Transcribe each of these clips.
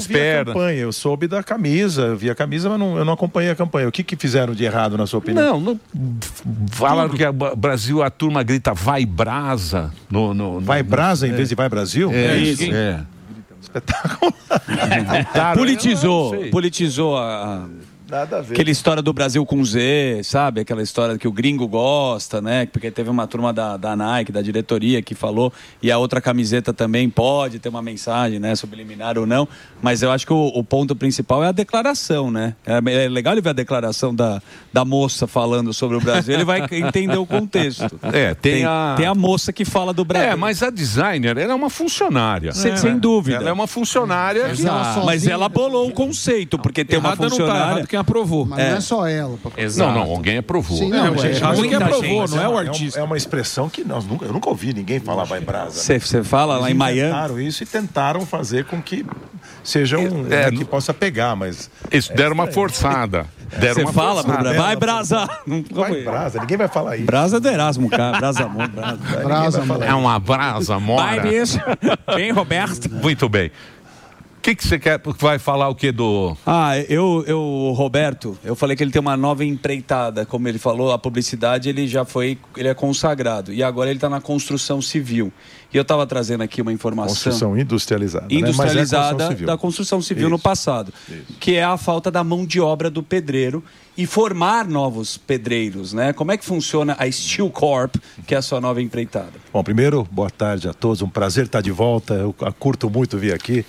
pernas. Campanha, eu soube da camisa, eu vi a camisa, mas eu não acompanhei a campanha. O que fizeram de errado, na sua opinião? Não falaram que o Brasil, a turma grita vai Brasa. Vai Brasa em vez de vai Brasil? É isso. É. Espetáculo. Politizou Nada a ver. Aquela história do Brasil com Z, sabe? Aquela história que o gringo gosta, né? Porque teve uma turma da Nike, da diretoria, que falou, e a outra camiseta também pode ter uma mensagem, né? Subliminar ou não. Mas eu acho que o ponto principal é a declaração, né? É legal ele ver a declaração da moça falando sobre o Brasil, ele vai entender o contexto. Tem a moça que fala do Brasil. Mas a designer, ela é uma funcionária. Sem dúvida. Ela é uma funcionária. Mas ela bolou o conceito, porque tem uma funcionária... Quem aprovou. Mas não é só ela. Não, alguém aprovou. Sim, alguém aprovou, não é o artista. É uma expressão que eu nunca ouvi ninguém falar vai Brasa. Você fala lá em Miami. Tentaram isso e tentaram fazer com que seja que possa pegar, mas... Isso, deram uma forçada. Você fala, vai Brasa. Vai Brasa, ninguém vai falar isso. Brasa do Erasmo, cara. Brasa Amor. É uma brasa, mora. Vai mesmo. Bem, Roberto. Muito bem. O que você quer? Vai falar o que do... Roberto, eu falei que ele tem uma nova empreitada, como ele falou, a publicidade ele é consagrado, e agora ele está na construção civil. E eu estava trazendo aqui uma informação... Construção industrializada. Industrializada, né? Da construção civil no passado, que é a falta da mão de obra do pedreiro e formar novos pedreiros, né? Como é que funciona a Steel Corp, que é a sua nova empreitada? Bom, primeiro, boa tarde a todos, um prazer estar de volta, eu curto muito vir aqui.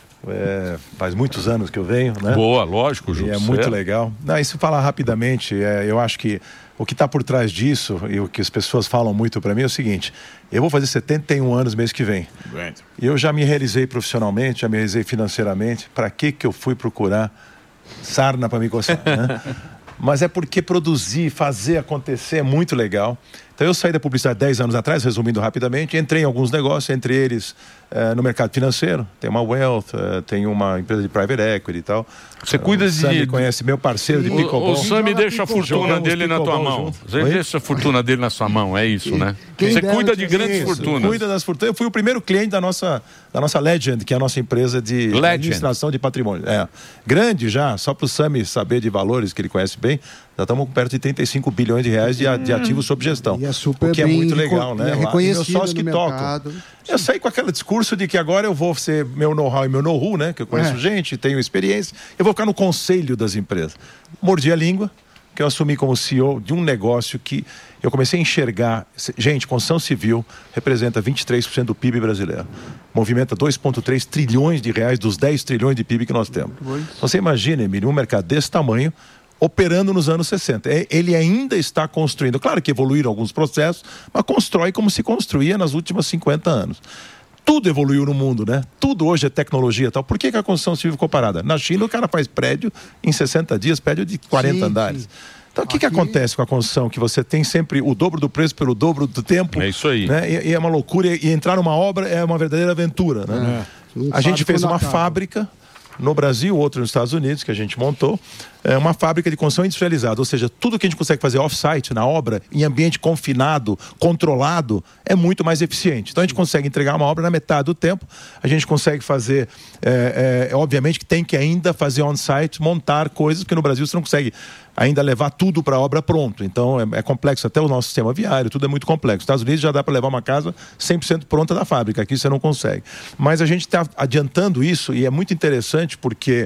Faz muitos anos que eu venho, né? Boa, lógico, Ju. E é muito legal. E se falar rapidamente, eu acho que o que está por trás disso e o que as pessoas falam muito para mim é o seguinte: eu vou fazer 71 anos mês que vem. E eu já me realizei profissionalmente, já me realizei financeiramente. Para que eu fui procurar sarna para me coçar, né? Mas é porque produzir, fazer acontecer é muito legal. Então eu saí da publicidade 10 anos atrás, resumindo rapidamente, entrei em alguns negócios, entre eles no mercado financeiro. Tem uma Wealth, tem uma empresa de private equity e tal. Você cuida de... Sammy conhece meu parceiro de pickleball. O Sammy deixa a fortuna dele na tua mão. Você deixa a fortuna dele na sua mão, é isso, né? Você cuida de grandes fortunas. Cuida das fortunas. Eu fui o primeiro cliente da nossa Legend, que é a nossa empresa de administração de patrimônio. Grande já, só para o Sammy saber de valores, que ele conhece bem, já estamos perto de 35 bilhões de reais de ativos sob gestão. E é super o que é muito legal, né? Reconhecido meus sócios que tocam. Eu saí com aquele discurso de que agora eu vou ser meu know-how e meu know-who, né? Que eu conheço gente, tenho experiência. Eu vou ficar no conselho das empresas. Mordi a língua, que eu assumi como CEO de um negócio que eu comecei a enxergar. Gente, construção civil representa 23% do PIB brasileiro. Movimenta 2,3 trilhões de reais dos 10 trilhões de PIB que nós temos. Você imagina, Emílio, um mercado desse tamanho operando nos anos 60. Ele ainda está construindo. Claro que evoluíram alguns processos, mas constrói como se construía nas últimas 50 anos. Tudo evoluiu no mundo, né? Tudo hoje é tecnologia e tal. Por que a construção civil ficou parada? Na China, o cara faz prédio em 60 dias, prédio de 40 andares. Então, o que acontece com a construção? Que você tem sempre o dobro do preço pelo dobro do tempo. É isso aí. Né? E é uma loucura. E entrar numa obra é uma verdadeira aventura, né? A gente fez uma fábrica no Brasil, outra nos Estados Unidos, que a gente montou, uma fábrica de construção industrializada, ou seja, tudo que a gente consegue fazer off-site, na obra, em ambiente confinado, controlado, é muito mais eficiente. Então a gente consegue entregar uma obra na metade do tempo, a gente consegue fazer, obviamente que tem que ainda fazer on-site, montar coisas, porque no Brasil você não consegue ainda levar tudo para a obra pronto. Então é complexo, até o nosso sistema viário, tudo é muito complexo. Nos Estados Unidos já dá para levar uma casa 100% pronta da fábrica, aqui você não consegue. Mas a gente está adiantando isso e é muito interessante porque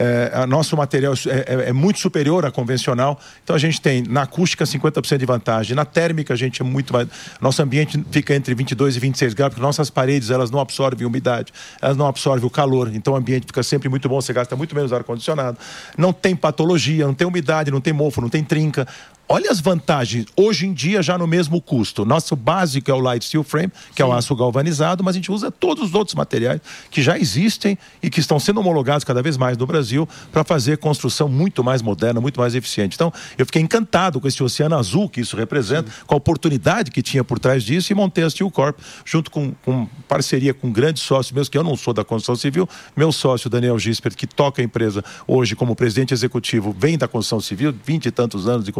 nosso material é muito superior à convencional. Então a gente tem na acústica 50% de vantagem, na térmica a gente é muito mais... Nosso ambiente fica entre 22 e 26 graus, porque nossas paredes elas não absorvem umidade, elas não absorvem o calor, então o ambiente fica sempre muito bom, você gasta muito menos ar-condicionado, não tem patologia, não tem umidade, não tem mofo, não tem trinca. Olha as vantagens, hoje em dia já no mesmo custo. Nosso básico é o Light Steel Frame, que é o aço galvanizado, mas a gente usa todos os outros materiais que já existem e que estão sendo homologados cada vez mais no Brasil para fazer construção muito mais moderna, muito mais eficiente. Então, eu fiquei encantado com esse oceano azul que isso representa, com a oportunidade que tinha por trás disso e montei a Steel Corp, junto com parceria com grandes sócios meus, que eu não sou da construção civil, meu sócio Daniel Gisper, que toca a empresa hoje como presidente executivo, vem da construção civil, 20 e tantos anos de construção,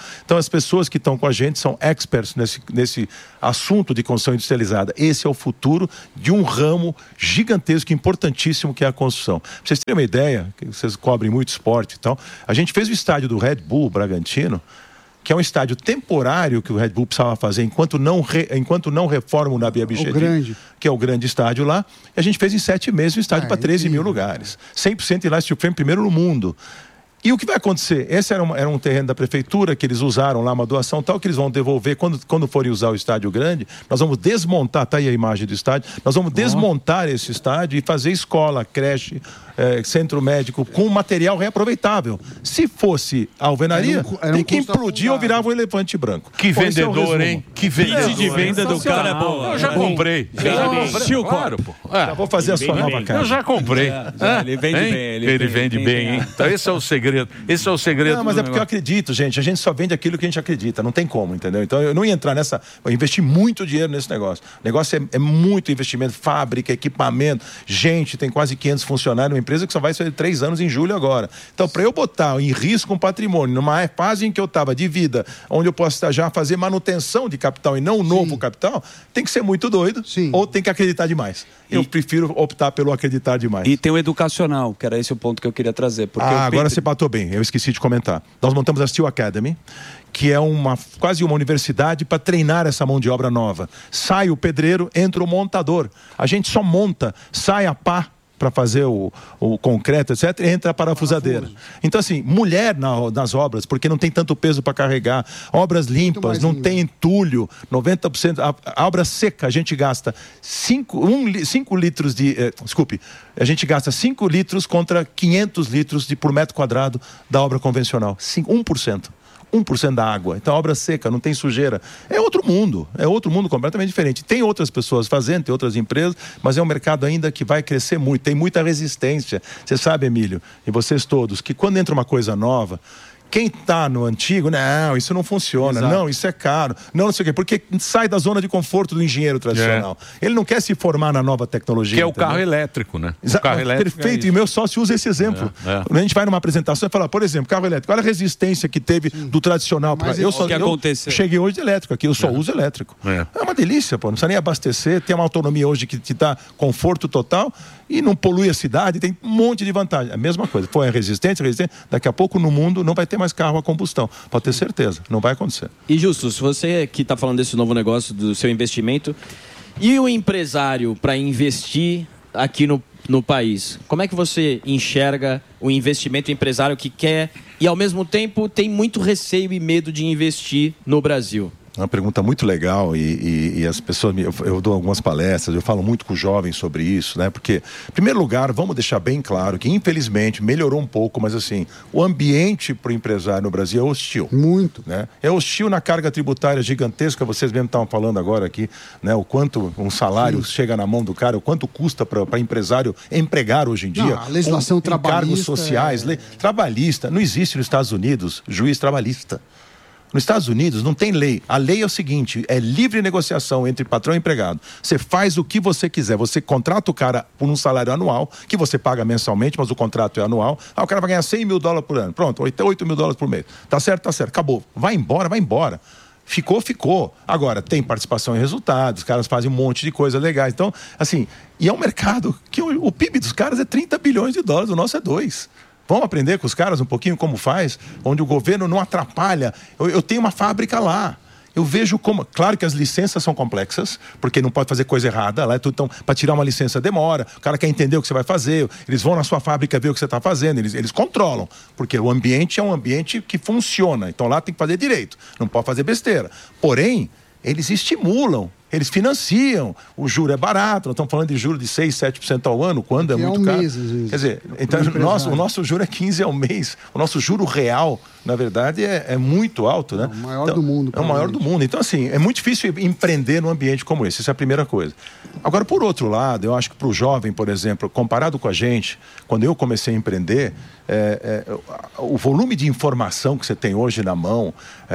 Então as pessoas que estão com a gente são experts nesse assunto de construção industrializada. Esse é o futuro de um ramo gigantesco, importantíssimo, que é a construção. Pra vocês terem uma ideia, que vocês cobrem muito esporte e tal, a gente fez o estádio do Red Bull Bragantino, que é um estádio temporário que o Red Bull precisava fazer enquanto não reforma o Nabi Abichedi, que é o grande estádio lá, e a gente fez em 7 meses um estádio para 13 mil lugares. 100% Elastic Frame, primeiro no mundo. E o que vai acontecer? Esse era um terreno da prefeitura que eles usaram lá, uma doação tal, que eles vão devolver quando forem usar o estádio grande. Nós vamos desmontar, tá aí a imagem do estádio, nós vamos desmontar esse estádio e fazer escola, creche, centro médico com material reaproveitável. Se fosse a alvenaria, tem que implodir ou virava um elefante branco. Que vendedor, hein? Que vendedor. De venda do cara é boa. Eu já comprei. Claro, pô. Já vou fazer a sua nova casa. Eu já comprei. Ele vende bem. Ele vende bem, hein? Então esse é o segredo. Esse é o segredo. Não, mas é porque eu acredito, gente. A gente só vende aquilo que a gente acredita. Não tem como, entendeu? Então eu não ia entrar nessa. Eu investi muito dinheiro nesse negócio. O negócio é muito investimento, fábrica, equipamento, gente, tem quase 500 funcionários, uma empresa que só vai ser 3 anos em julho agora. Então, para eu botar em risco um patrimônio, numa fase em que eu estava de vida, onde eu posso já fazer manutenção de capital e não um novo capital, tem que ser muito doido ou tem que acreditar demais. Eu prefiro optar pelo acreditar demais. E tem o educacional, que era esse o ponto que eu queria trazer. Porque agora você bateu bem, eu esqueci de comentar. Nós montamos a Steel Academy, que é quase uma universidade para treinar essa mão de obra nova. Sai o pedreiro, entra o montador. A gente só monta, sai a pá para fazer o concreto, etc., entra a parafusadeira. Então, assim, mulher nas obras, porque não tem tanto peso para carregar, obras limpas, não tem entulho, 90%, a obra seca, a gente gasta 5 litros a gente gasta 5 litros contra 500 litros por metro quadrado da obra convencional. 1%. 1% da água. Então, a obra seca, não tem sujeira. É outro mundo completamente diferente. Tem outras pessoas fazendo, tem outras empresas, mas é um mercado ainda que vai crescer muito, tem muita resistência. Você sabe, Emílio, e vocês todos, que quando entra uma coisa nova, quem está no antigo, não, isso não funciona, não, isso é caro, não sei o quê, porque sai da zona de conforto do engenheiro tradicional. Ele não quer se formar na nova tecnologia. Que é o carro elétrico, né? O carro elétrico. Perfeito, e meu sócio usa esse exemplo. A gente vai numa apresentação e fala, por exemplo, carro elétrico, olha a resistência que teve do tradicional. Eu cheguei hoje de elétrico aqui, eu só uso elétrico. É uma delícia, pô, não precisa nem abastecer, tem uma autonomia hoje que te dá conforto total e não polui a cidade, tem um monte de vantagem. A mesma coisa, foi a resistência, daqui a pouco no mundo não vai ter mais carro a combustão, pode ter certeza, não vai acontecer. E Justus, você que está falando desse novo negócio, do seu investimento, e o empresário para investir aqui no país, como é que você enxerga o investimento, o empresário que quer e ao mesmo tempo tem muito receio e medo de investir no Brasil? É uma pergunta muito legal e as pessoas, eu dou algumas palestras, eu falo muito com os jovens sobre isso, né? Porque, em primeiro lugar, vamos deixar bem claro que, infelizmente, melhorou um pouco, mas assim, o ambiente para o empresário no Brasil é hostil. Muito. Né? É hostil na carga tributária gigantesca, vocês mesmo estavam falando agora aqui, né? O quanto um salário chega na mão do cara, o quanto custa para empresário empregar hoje em dia. A legislação trabalhista. Cargos sociais, trabalhista. Não existe nos Estados Unidos juiz trabalhista. Nos Estados Unidos não tem lei. A lei é o seguinte, é livre negociação entre patrão e empregado. Você faz o que você quiser. Você contrata o cara por um salário anual, que você paga mensalmente, mas o contrato é anual. O cara vai ganhar $100 mil por ano. Pronto, $8 mil por mês. Tá certo. Acabou. Vai embora. Ficou. Agora, tem participação em resultados, os caras fazem um monte de coisas legais. Então, assim, e é um mercado que o PIB dos caras é $30 bilhões, o nosso é 2. Vamos aprender com os caras um pouquinho como faz, onde o governo não atrapalha. Eu tenho uma fábrica lá. Eu vejo como... Claro que as licenças são complexas, porque não pode fazer coisa errada. Lá é tudo, então, para tirar uma licença demora. O cara quer entender o que você vai fazer. Eles vão na sua fábrica ver o que você está fazendo. Eles controlam. Porque o ambiente é um ambiente que funciona. Então lá tem que fazer direito. Não pode fazer besteira. Porém, eles estimulam. Eles financiam, o juro é barato, nós estamos falando de juro de 6, 7% ao ano, quando é muito caro. Quer dizer, então, o nosso juro é 15 ao mês, o nosso juro real, na verdade, é muito alto, né? É o maior do mundo. É o maior do mundo. Então, assim, é muito difícil empreender num ambiente como esse, essa é a primeira coisa. Agora, por outro lado, eu acho que para o jovem, por exemplo, comparado com a gente, quando eu comecei a empreender, o volume de informação que você tem hoje na mão,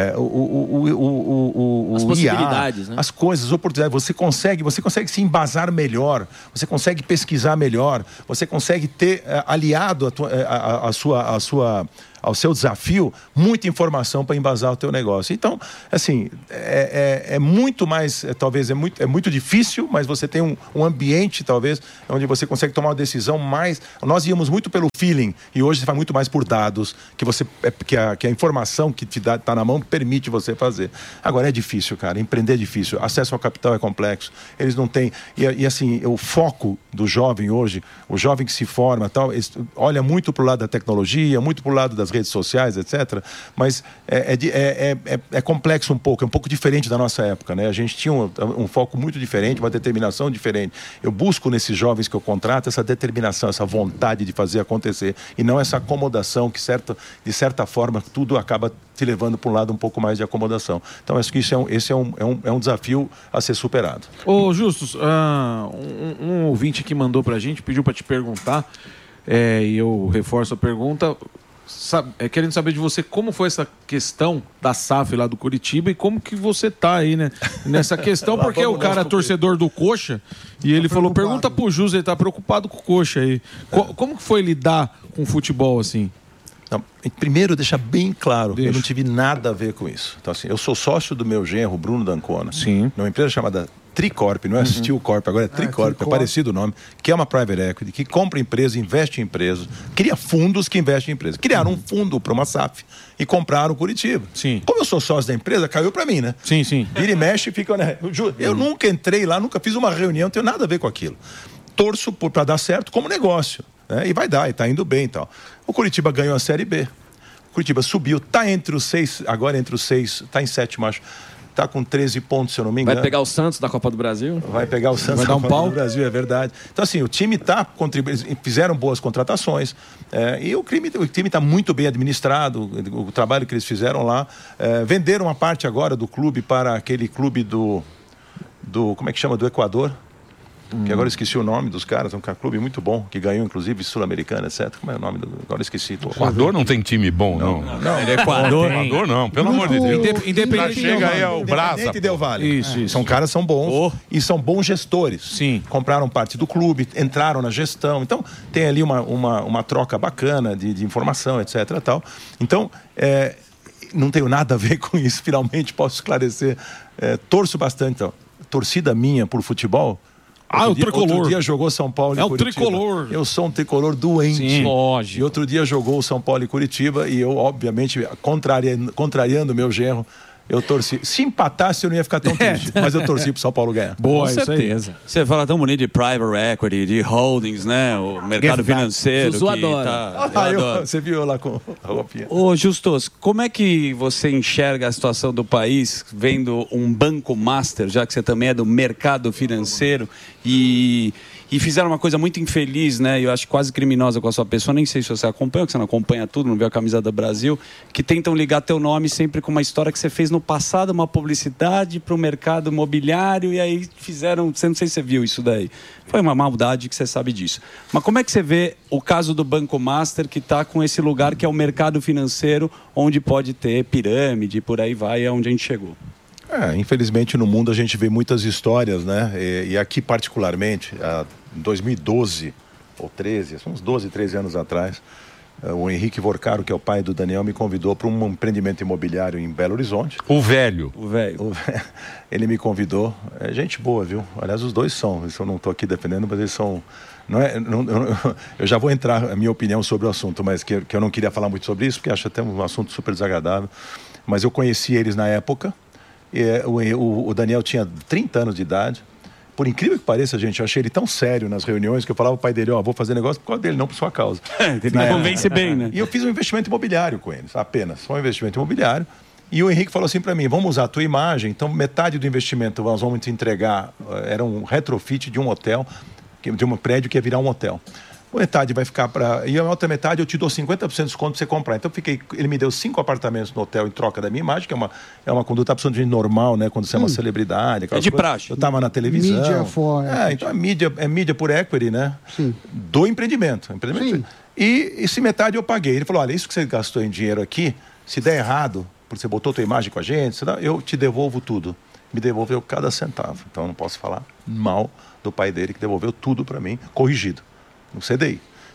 as possibilidades, IA, né? As coisas, as oportunidades, você consegue se embasar melhor, você consegue pesquisar melhor, você consegue ter aliado ao seu desafio, muita informação para embasar o teu negócio. Então, assim, é muito mais, talvez é muito difícil, mas você tem um ambiente, talvez, onde você consegue tomar uma decisão mais... Nós íamos muito pelo feeling, e hoje você vai muito mais por dados, que a informação que te está na mão permite você fazer. Agora, é difícil, cara, empreender é difícil, acesso ao capital é complexo, eles não têm... E assim, o foco do jovem hoje, o jovem que se forma, tal, olha muito para o lado da tecnologia, muito para o lado das redes sociais, etc. Mas é complexo um pouco, é um pouco diferente da nossa época, né? A gente tinha um foco muito diferente, uma determinação diferente. Eu busco nesses jovens que eu contrato essa determinação, essa vontade de fazer acontecer, e não essa acomodação que, de certa forma, tudo acaba te levando para um lado um pouco mais de acomodação. Então, acho que esse é um desafio a ser superado. Ô, Justus, um ouvinte que mandou pra gente, pediu para te perguntar, e eu reforço a pergunta, querendo saber de você como foi essa questão da SAF lá do Curitiba e como que você tá aí, né, nessa questão, porque o cara é torcedor do Coxa e ele falou, pergunta pro Jus, ele tá preocupado com o Coxa aí. Como que foi lidar com o futebol assim? Não, primeiro, deixar bem claro, eu não tive nada a ver com isso. Então, assim, eu sou sócio do meu genro, Bruno D'Ancona, numa empresa chamada Tricorp, não é Steel Corp, agora é Tricorp, é parecido o nome, que é uma private equity, que compra empresa, investe em empresas, cria fundos que investem em empresas. Criaram um fundo para uma SAF e compraram o Curitiba. Sim. Como eu sou sócio da empresa, caiu para mim, né? Sim, sim. Vira e mexe e fica... Né? Eu nunca entrei lá, nunca fiz uma reunião, não tenho nada a ver com aquilo. Torço para dar certo como negócio. E vai dar, e tá indo bem e tal. O Curitiba ganhou a Série B. O Curitiba subiu, tá entre os 6, agora entre os 6, tá em 7º, acho. Tá com 13 pontos, se eu não me engano. Vai pegar o Santos da Copa do Brasil? Vai pegar o Santos da Copa do Brasil, é verdade. Então, assim, o time tá contribuindo, fizeram boas contratações, e o time tá muito bem administrado, o trabalho que eles fizeram lá. Venderam uma parte agora do clube para aquele clube do como é que chama? Do Equador. Que agora eu esqueci o nome dos caras, é um clube muito bom, que ganhou inclusive Sul-Americana, etc. Como é o nome agora eu esqueci. O Equador não tem time bom, não. Equador não, pelo amor de Deus. Independente chega aí ao Brasa. Del Valle. Isso. Caras são bons e são bons gestores. Sim. Compraram parte do clube, entraram na gestão. Então, tem ali uma troca bacana de informação, etc. Tal. Então, não tenho nada a ver com isso, finalmente posso esclarecer. Torço bastante. Então. Torcida minha por futebol... o tricolor. Outro dia jogou São Paulo e Curitiba. É o tricolor. Eu sou um tricolor doente. Sim, lógico. E outro dia jogou o São Paulo e Curitiba e eu, obviamente, contrariando o meu genro, eu torci. Se empatasse, eu não ia ficar tão triste. Mas eu torci pro São Paulo ganhar. Boa, com certeza. Você fala tão bonito de private equity, de holdings, né? O mercado financeiro. Zuzu adora. Você viu lá com a roupinha. Ô, Justus, como é que você enxerga a situação do país vendo um banco master, já que você também é do mercado financeiro e fizeram uma coisa muito infeliz, né? Eu acho quase criminosa com a sua pessoa. Nem sei se você acompanha, porque você não acompanha tudo, não viu a camisa do Brasil. Que tentam ligar teu nome sempre com uma história que você fez no passado, uma publicidade para o mercado imobiliário. E aí fizeram... Não sei se você viu isso daí. Foi uma maldade que você sabe disso. Mas como é que você vê o caso do Banco Master, que está com esse lugar que é o mercado financeiro, onde pode ter pirâmide e por aí vai, é onde a gente chegou? Infelizmente no mundo a gente vê muitas histórias, né? E aqui particularmente, em 2012 ou 13, são uns 12, 13 anos atrás, o Henrique Vorcaro, que é o pai do Daniel, me convidou para um empreendimento imobiliário em Belo Horizonte. O velho. Ele me convidou. É gente boa, viu? Aliás, os dois são. Eu não estou aqui defendendo, mas eles são... eu já vou entrar a minha opinião sobre o assunto, mas que eu não queria falar muito sobre isso, porque acho até um assunto super desagradável. Mas eu conheci eles na época. O Daniel tinha 30 anos de idade. Por incrível que pareça, gente, eu achei ele tão sério nas reuniões que eu falava pro pai dele, vou fazer negócio por causa dele, não por sua causa. Ele convence bem, né? E eu fiz um investimento imobiliário com eles, apenas, só um investimento imobiliário. E o Henrique falou assim para mim, vamos usar a tua imagem, então metade do investimento nós vamos te entregar, era um retrofit de um hotel, de um prédio que ia virar um hotel. Metade vai ficar para... E a outra metade eu te dou 50% de desconto para você comprar. Então ele me deu 5 apartamentos no hotel em troca da minha imagem, que é uma conduta absolutamente normal, né? Quando você é uma celebridade. É de praxe. Eu estava na televisão. Mídia fora. Então é mídia por equity, né? Sim. Do empreendimento. Sim. E esse metade eu paguei. Ele falou, olha, isso que você gastou em dinheiro aqui, se der errado, porque você botou tua imagem com a gente, eu te devolvo tudo. Me devolveu cada centavo. Então eu não posso falar mal do pai dele, que devolveu tudo para mim, corrigido. No CDI. Então,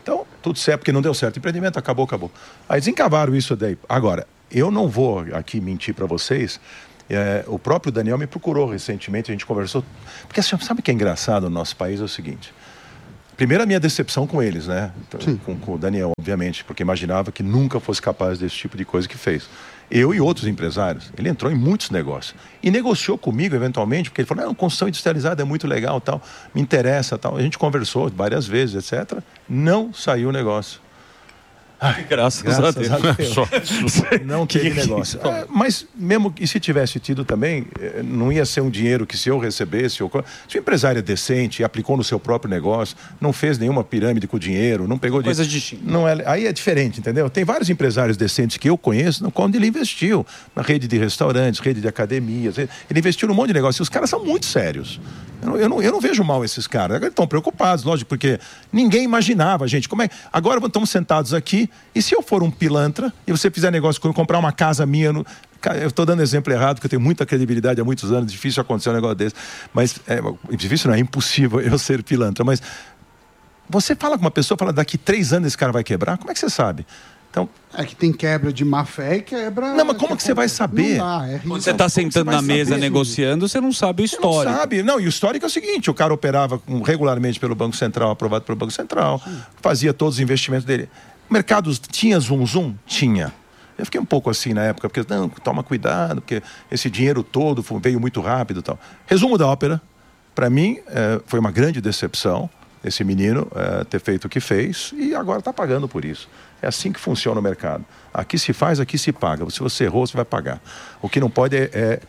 tudo certo, porque não deu certo. Empreendimento acabou. Aí desencavaram isso daí. Agora, eu não vou aqui mentir para vocês. O próprio Daniel me procurou recentemente, a gente conversou. Porque assim, sabe o que é engraçado no nosso país? É o seguinte. Primeiro, a minha decepção com eles, né? Com o Daniel, obviamente, porque imaginava que nunca fosse capaz desse tipo de coisa que fez. Eu e outros empresários. Ele entrou em muitos negócios. E negociou comigo, eventualmente, porque ele falou, não, construção industrializada é muito legal, tal, me interessa, tal. A gente conversou várias vezes, etc. Não saiu o negócio. Ai, graças a Deus. Não teve negócio. Mas mesmo que se tivesse tido também, não ia ser um dinheiro que se eu recebesse, se o empresário é decente e aplicou no seu próprio negócio, não fez nenhuma pirâmide com o dinheiro, não pegou coisas distintas. Aí é diferente, entendeu? Tem vários empresários decentes que eu conheço, onde ele investiu na rede de restaurantes, rede de academias, ele investiu num monte de negócio. E os caras são muito sérios. Eu não vejo mal esses caras. Eles estão preocupados, lógico, porque ninguém imaginava, gente. Agora estamos sentados aqui, e se eu for um pilantra e você fizer negócio comigo, comprar uma casa minha... Eu estou dando exemplo errado, porque eu tenho muita credibilidade há muitos anos, difícil acontecer um negócio desse. Mas, difícil não, é impossível eu ser pilantra. Mas você fala com uma pessoa, fala, daqui 3 anos esse cara vai quebrar? Como é que você sabe? Então, é que tem quebra de má fé e quebra... Não, mas como que você vai saber? Quando você está sentando na mesa negociando, você não sabe o histórico. Não sabe. Não, e o histórico é o seguinte, o cara operava regularmente pelo Banco Central, aprovado pelo Banco Central, fazia todos os investimentos dele. Mercados, tinha zoom? Tinha. Eu fiquei um pouco assim na época, porque, não, toma cuidado, porque esse dinheiro todo veio muito rápido e tal. Resumo da ópera, para mim, foi uma grande decepção esse menino ter feito o que fez e agora está pagando por isso. É assim que funciona o mercado. Aqui se faz, aqui se paga. Se você errou, você vai pagar. O que não pode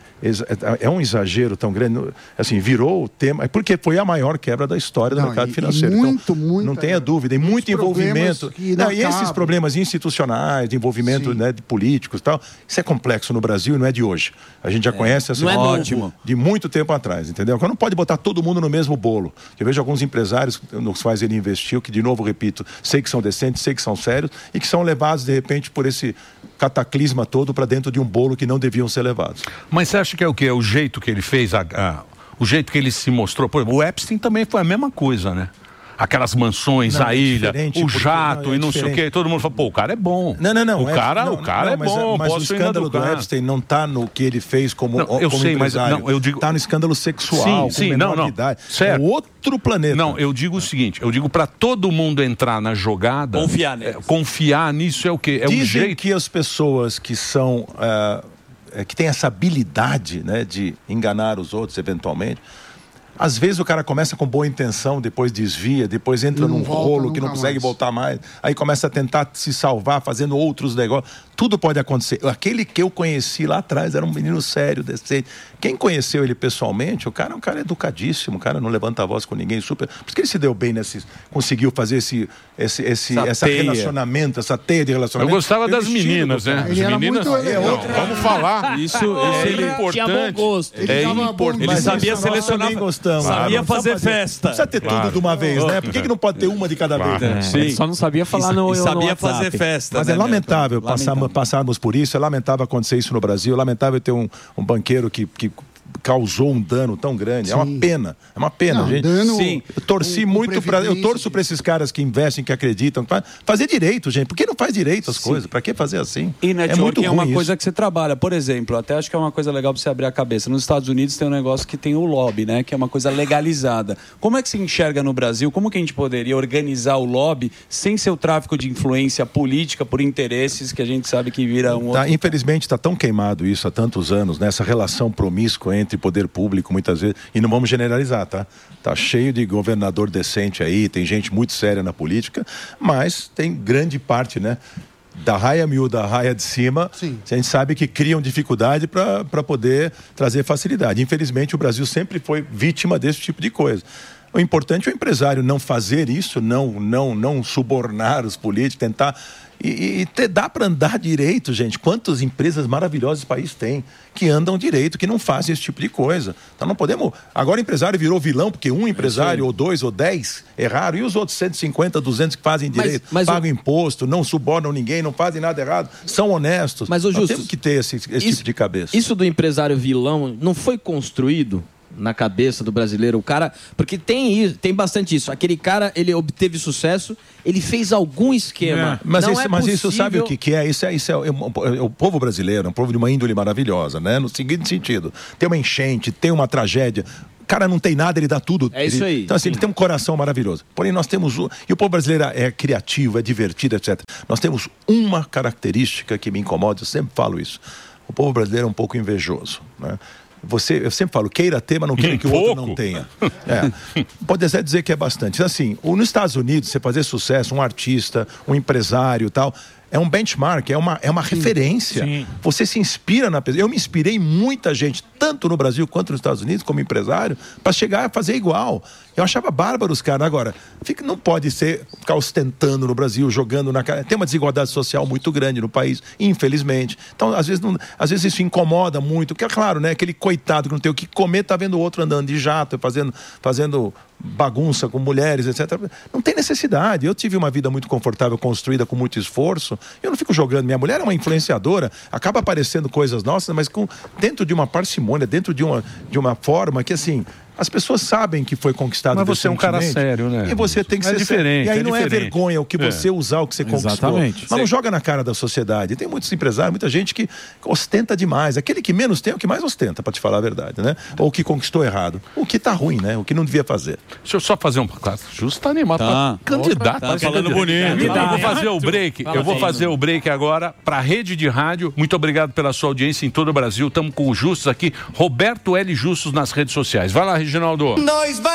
é um exagero tão grande. Assim, virou o tema... Porque foi a maior quebra da história do mercado financeiro. Muito, não tenha dúvida. E muito envolvimento. E esses problemas institucionais, de envolvimento, né, de políticos e tal, isso é complexo no Brasil e não é de hoje. A gente já conhece essa ótimo de muito tempo atrás, entendeu? Então não pode botar todo mundo no mesmo bolo. Eu vejo alguns empresários nos quais ele investiu, que, de novo, repito, sei que são decentes, sei que são sérios, e que são levados, de repente, por esse cataclisma todo para dentro de um bolo que não deviam ser levados. Mas você acha que é o quê? É o jeito que ele fez, o jeito que ele se mostrou? Por exemplo, o Epstein também foi a mesma coisa, né? Aquelas mansões, a ilha, o jato e não sei o quê. Todo mundo fala, pô, o cara é bom. Não. O cara é bom. Mas o escândalo do Epstein não está no que ele fez como empresário. Eu digo... Está no escândalo sexual, sim, não. Certo. É outro planeta. Não, eu digo o seguinte, para todo mundo entrar na jogada... Confiar nisso é o quê? Dizem jeito... que as pessoas que são... que têm essa habilidade, né, de enganar os outros, eventualmente... Às vezes o cara começa com boa intenção, depois desvia, depois entra num rolo que não consegue voltar mais. Aí começa a tentar se salvar, fazendo outros negócios. Tudo pode acontecer. Aquele que eu conheci lá atrás era um menino sério, decente. Quem conheceu ele pessoalmente, o cara é um cara educadíssimo, o cara não levanta a voz com ninguém, super... Por isso que ele se deu bem conseguiu fazer esse relacionamento, essa teia de relacionamento. Eu gostava das meninas, né? Ele era meninas, muito... vamos falar. Isso é importante. Tinha bom gosto. Ele sabia selecionar... Sabia fazer festa. Não precisa ter tudo de uma vez, né? Por que não pode ter uma de cada vez? Ele só não sabia falar no sabia fazer festa. Mas é lamentável passarmos por isso, é lamentável acontecer isso no Brasil, é lamentável ter um banqueiro que causou um dano tão grande. Sim. É uma pena, gente. Sim. Eu torci muito para... Eu torço para esses caras que investem, que acreditam. Fazer direito, gente. Por que não faz direito as coisas? Para que fazer assim? E networking é uma coisa que você trabalha. Por exemplo, até acho que é uma coisa legal para você abrir a cabeça. Nos Estados Unidos tem um negócio que tem o lobby, né? Que é uma coisa legalizada. Como é que se enxerga no Brasil? Como que a gente poderia organizar o lobby sem ser o tráfico de influência política por interesses que a gente sabe que vira um outro... Infelizmente está tão queimado isso há tantos anos, né? Essa relação promíscua entre poder público, muitas vezes, e não vamos generalizar, tá? Tá cheio de governador decente aí, tem gente muito séria na política, mas tem grande parte, né? Da raia miúda, da raia de cima, sim, a gente sabe que criam dificuldade para poder trazer facilidade. Infelizmente, o Brasil sempre foi vítima desse tipo de coisa. O importante é o empresário não fazer isso, não subornar os políticos, tentar... dá para andar direito, gente. Quantas empresas maravilhosas o país tem que andam direito, que não fazem esse tipo de coisa. Então não podemos... Agora o empresário virou vilão porque um empresário, ou 2, ou 10 erraram, e os outros 150, 200 que fazem direito, pagam imposto, não subornam ninguém, não fazem nada errado, são honestos. Mas, Justo, temos que ter esse tipo de cabeça. Isso do empresário vilão não foi construído na cabeça do brasileiro? O cara... Porque tem bastante isso. Aquele cara, ele obteve sucesso, ele fez algum esquema. Mas isso sabe o que é? Isso é o povo brasileiro, é um povo de uma índole maravilhosa, né? No seguinte sentido, tem uma enchente, tem uma tragédia... O cara não tem nada, ele dá tudo. É isso aí. Então, assim, ele tem um coração maravilhoso. Porém, nós temos... E o povo brasileiro é criativo, é divertido, etc. Nós temos uma característica que me incomoda, eu sempre falo isso. O povo brasileiro é um pouco invejoso, né? Eu sempre falo, queira ter, mas não queira que o outro não tenha. Pode até dizer que é bastante. Assim, nos Estados Unidos, você fazer sucesso, um artista, um empresário e tal... É um benchmark, é uma referência. Sim. Você se inspira na pessoa. Eu me inspirei em muita gente, tanto no Brasil quanto nos Estados Unidos, como empresário, para chegar a fazer igual. Eu achava bárbaro os caras. Agora, não pode ficar ostentando no Brasil, jogando na cara. Tem uma desigualdade social muito grande no país, infelizmente. Então, às vezes isso incomoda muito. Porque, é claro, né? Aquele coitado que não tem o que comer, tá vendo o outro andando de jato, fazendo bagunça com mulheres, etc. Não tem necessidade. Eu tive uma vida muito confortável, construída com muito esforço. Eu não fico jogando. Minha mulher é uma influenciadora, acaba aparecendo coisas nossas, mas dentro de uma parcimônia, dentro de uma forma que, assim, as pessoas sabem que foi conquistado. Mas você é um cara sério, né? E você tem que ser diferente. E aí não é vergonha o que você usar, o que você conquistou. Exatamente. Mas não joga na cara da sociedade. Tem muitos empresários, muita gente que ostenta demais. Aquele que menos tem é o que mais ostenta, para te falar a verdade, né? Ou que conquistou errado. O que tá ruim, né? O que não devia fazer. Deixa eu só fazer Justo tá animado pra candidato. Tá falando bonito. Eu vou fazer o break. Eu vou fazer o break agora pra Rede de Rádio. Muito obrigado pela sua audiência em todo o Brasil. Estamos com o Justus aqui. Roberto L. Justus nas redes sociais. Vai lá, Reginaldo.